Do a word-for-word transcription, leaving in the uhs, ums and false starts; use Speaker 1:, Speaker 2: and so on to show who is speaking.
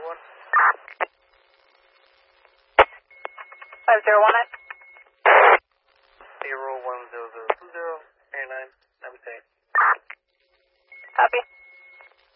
Speaker 1: one.
Speaker 2: Five zero one nine.
Speaker 1: Zero one zero zero two zero. Air nine. Navigate.
Speaker 2: Copy.